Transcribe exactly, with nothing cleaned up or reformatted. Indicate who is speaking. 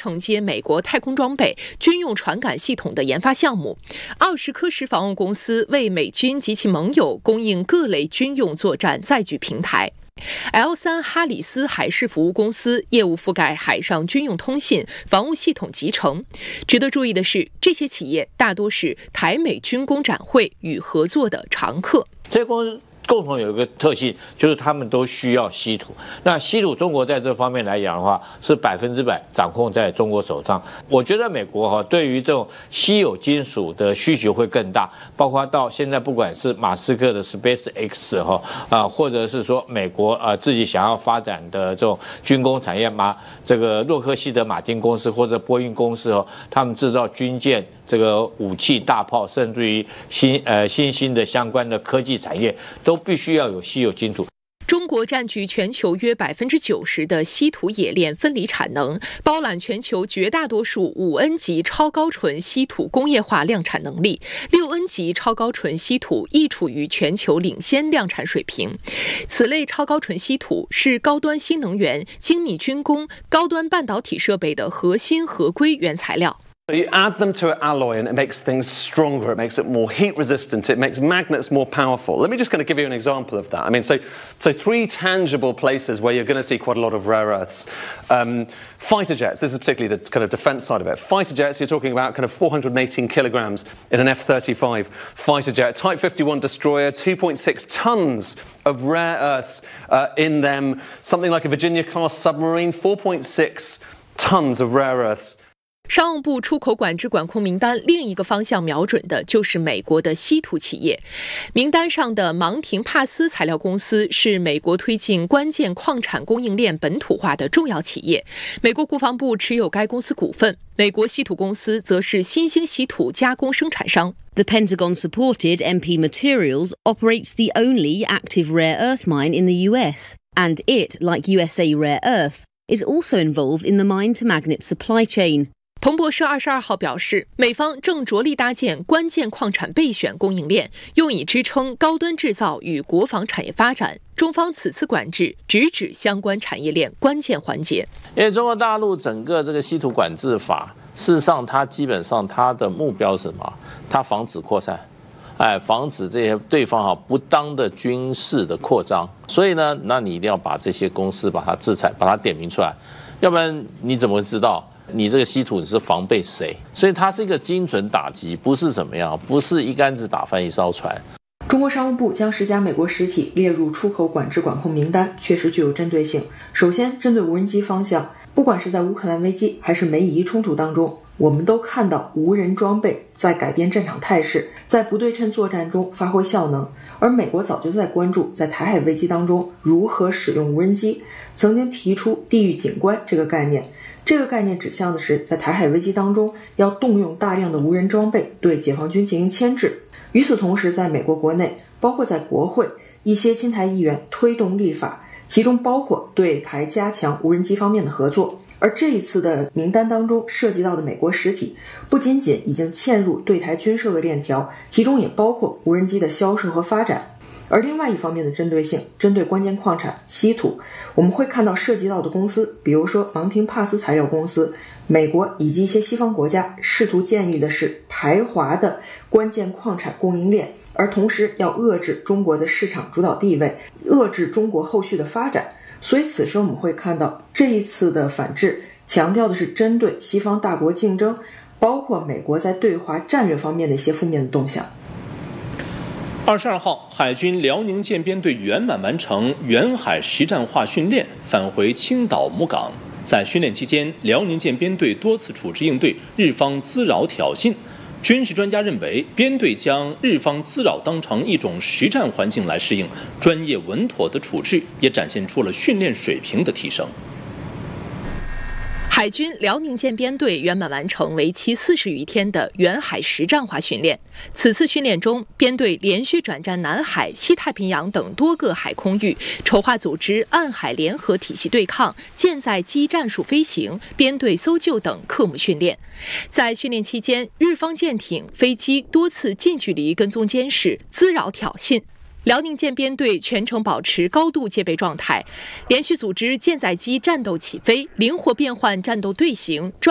Speaker 1: 承接美国太空装备、军用传感系统的研发项目。奥什科什防务公司为美军及其盟友供应各类军用作战载具平台。L 三 哈里斯海事服务公司业务覆盖海上军用通信、防务系统集成。值得注意的是，这些企业大多是台美军工展会与合作的常客。
Speaker 2: 这些公司共同有一个特性，就是他们都需要稀土。那稀土，中国在这方面来讲的话，是百分之百掌控在中国手上。我觉得美国哈对于这种稀有金属的需求会更大，包括到现在不管是马斯克的 SpaceX 哈啊，或者是说美国啊自己想要发展的这种军工产业马这个洛克希德马丁公司或者波音公司哦，他们制造军舰、这个武器、大炮，甚至于新呃新兴的相关的科技产业，都必须要有稀有金属。
Speaker 1: 中国占据全球约百分之九十的稀土冶炼分离产能，包揽全球绝大多数五 N 级超高纯稀土工业化量产能力，六 N 级超高纯稀土亦处于全球领先量产水平。此类超高纯稀土是高端新能源、精密军工、高端半导体设备的核心合规原材料。
Speaker 3: You add them to an alloy and it makes things stronger, it makes it more heat resistant, it makes magnets more powerful. Let me just kind of give you an example of that. I mean, so, so three tangible places where you're going to see quite a lot of rare earths. Um, fighter jets, this is particularly the kind of defense side of it. Fighter jets, you're talking about kind of four hundred eighteen kilograms in an F thirty-five fighter jet. Type fifty-one destroyer, two point six tons of rare earths uh, in them. Something like a Virginia-class submarine, four point six tons of rare earths.
Speaker 1: 商务部出口管制管控名单另一个方向瞄准的就是美国的稀土企业。名单上的芒廷帕斯材料公司是美国推进关键矿产供应链本土化的重要企业，美国国防部持有该公司股份。美国稀土公司则是新兴稀土加工生产商。
Speaker 4: The Pentagon-supported M P Materials operates the only active rare earth mine in the U S, and it, like U S A Rare Earth, is also involved in the mine-to-magnet supply chain.
Speaker 1: 彭博社二十二号表示，美方正着力搭建关键矿产备选供应链，用以支撑高端制造与国防产业发展。中方此次管制直指相关产业链关键环节。
Speaker 5: 因为中国大陆整个这个稀土管制法，事实上它基本上它的目标是什么？它防止扩散，哎，防止这些对方哈不当的军事的扩张。所以呢，那你一定要把这些公司把它制裁，把它点名出来，要不然你怎么会知道？你这个稀土你是防备谁？所以它是一个精准打击，不是怎么样，不是一竿子打翻一艘船。
Speaker 6: 中国商务部将十家美国实体列入出口管制管控名单，确实具有针对性。首先，针对无人机方向，不管是在乌克兰危机还是美以伊冲突当中，我们都看到无人装备在改变战场态势，在不对称作战中发挥效能。而美国早就在关注在台海危机当中如何使用无人机，曾经提出地域警官这个概念。这个概念指向的是在台海危机当中要动用大量的无人装备对解放军进行牵制。与此同时，在美国国内，包括在国会，一些亲台议员推动立法，其中包括对台加强无人机方面的合作。而这一次的名单当中涉及到的美国实体，不仅仅已经嵌入对台军售的链条，其中也包括无人机的销售和发展。而另外一方面的针对性，针对关键矿产稀土，我们会看到涉及到的公司，比如说芒廷帕斯材料公司，美国以及一些西方国家试图建立的是排华的关键矿产供应链，而同时要遏制中国的市场主导地位，遏制中国后续的发展。所以此时我们会看到这一次的反制强调的是针对西方大国竞争，包括美国在对华战略方面的一些负面的动向。
Speaker 7: 二十二号，海军辽宁舰编队圆满完成远海实战化训练，返回青岛母港。在训练期间，辽宁舰编队多次处置应对日方滋扰挑衅。军事专家认为，编队将日方滋扰当成一种实战环境来适应，专业稳妥的处置也展现出了训练水平的提升。
Speaker 1: 海军辽宁舰编队圆满完成为期四十余天的远海实战化训练。此次训练中，编队连续转战南海、西太平洋等多个海空域，筹划组织岸海联合体系对抗、舰载机战术飞行、编队搜救等科目训练。在训练期间，日方舰艇、飞机多次近距离跟踪监视、滋扰挑衅。辽宁舰编队全程保持高度戒备状态，连续组织舰载机战斗起飞，灵活变换战斗队形。